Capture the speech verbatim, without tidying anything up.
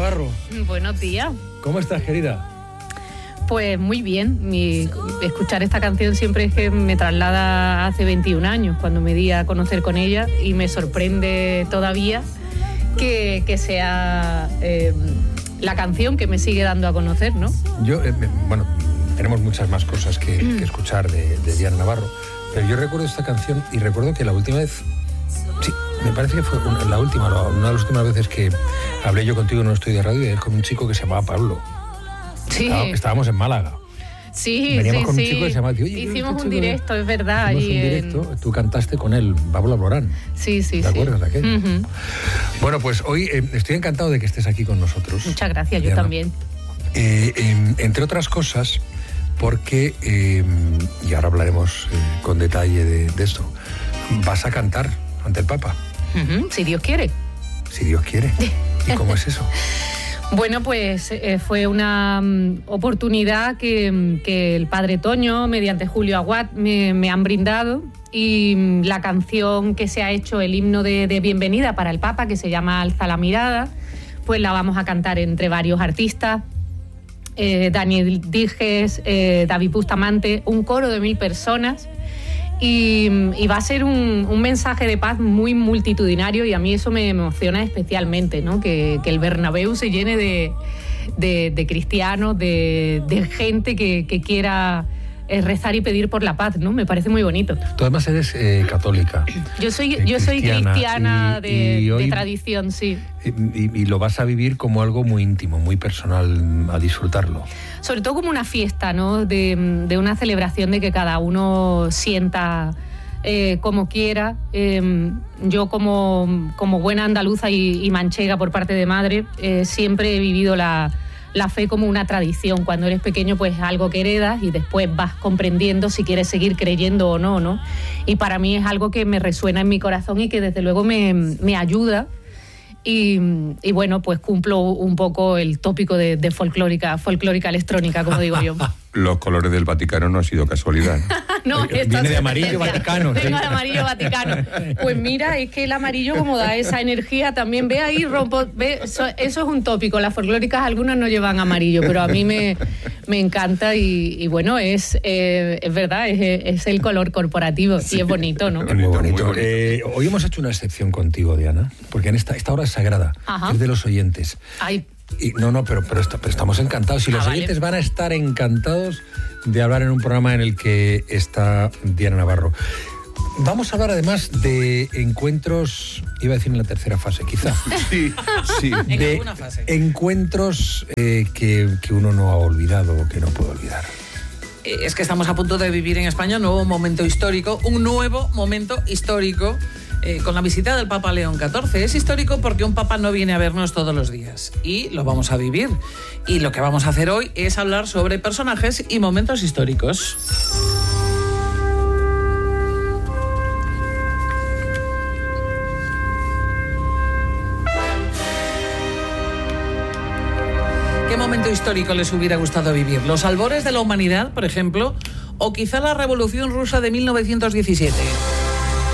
Navarro. Buenos días. ¿Cómo estás, querida? Pues muy bien. Mi, escuchar esta canción siempre es que me traslada hace veintiún años, cuando me di a conocer con ella, y me sorprende todavía que, que sea eh, la canción que me sigue dando a conocer, ¿no? Yo, eh, bueno, tenemos muchas más cosas que, que escuchar de, de Diana Navarro, pero yo recuerdo esta canción y recuerdo que la última vez, sí, me parece que fue una, la última, una de las últimas veces que hablé yo contigo en un estudio de radio, y es con un chico que se llamaba Pablo. Sí. Estaba, estábamos en Málaga. Sí, Veníamos sí, con sí. un chico que se llamaba... Oye, hicimos este un directo, es verdad. Hicimos y un directo, en... tú cantaste con él, Pablo Alborán. Sí, sí, sí. ¿Te acuerdas de aquello? Uh-huh. Bueno, pues hoy eh, estoy encantado de que estés aquí con nosotros. Muchas gracias, Diana. yo también. Eh, eh, entre otras cosas, porque, eh, y ahora hablaremos eh, con detalle de, de esto, vas a cantar ante el Papa. Uh-huh. Si Dios quiere. Si Dios quiere. ¿Y cómo es eso? Bueno, pues eh, fue una um, oportunidad que, que el padre Toño, mediante Julio Aguad, me, me han brindado, y um, la canción que se ha hecho, el himno de, de bienvenida para el Papa, que se llama Alza la mirada, pues la vamos a cantar entre varios artistas, eh, Daniel Dijes, eh, David Bustamante, un coro de mil personas. Y, y va a ser un, un mensaje de paz muy multitudinario, y a mí eso me emociona especialmente, ¿no? Que, que el Bernabéu se llene de, de, de cristianos, de, de gente que, que quiera eh, rezar y pedir por la paz, ¿no? Me parece muy bonito. Tú además eres eh, católica. Yo soy, eh, yo soy cristiana, cristiana y, de, y hoy, de tradición, sí. Y, y lo vas a vivir como algo muy íntimo, muy personal, a disfrutarlo. Sobre todo como una fiesta, ¿no? De, de una celebración de que cada uno sienta eh, como quiera. Eh, yo como, como buena andaluza y, y manchega por parte de madre, eh, siempre he vivido la, la fe como una tradición. Cuando eres pequeño, pues algo que heredas y después vas comprendiendo si quieres seguir creyendo o no, ¿no? Y para mí es algo que me resuena en mi corazón y que desde luego me, me ayuda. Y, y bueno, pues cumplo un poco el tópico de, de folclórica, folclórica electrónica, como digo yo. Los colores del Vaticano no ha sido casualidad, ¿no? No, viene de amarillo Vaticano. Vengo ¿Sí? de amarillo Vaticano. Pues mira, es que el amarillo como da esa energía también. Ve ahí, rompo, ve, eso, eso es un tópico. Las folclóricas algunas no llevan amarillo, pero a mí me, me encanta y, y bueno, es, eh, es verdad, es, es el color corporativo, sí. Y es bonito, ¿no? Es muy bonito. Muy bonito. Eh, hoy hemos hecho una excepción contigo, Diana, porque en esta, esta hora es sagrada, Ajá. es de los oyentes. Ay, Y, no, no, pero, pero, está, pero estamos encantados. Y los ah, vale. oyentes van a estar encantados de hablar en un programa en el que está Diana Navarro. Vamos a hablar además de encuentros, iba a decir en la tercera fase, quizá. Sí, sí. De alguna fase. encuentros eh, que, que uno no ha olvidado o que no puede olvidar. Es que estamos a punto de vivir en España un nuevo momento histórico, un nuevo momento histórico eh, con la visita del Papa León catorce. Es histórico porque un Papa no viene a vernos todos los días y lo vamos a vivir. Y lo que vamos a hacer hoy es hablar sobre personajes y momentos históricos. ¿Qué momento histórico les hubiera gustado vivir? ¿Los albores de la humanidad, por ejemplo? ¿O quizá la Revolución Rusa de mil novecientos diecisiete?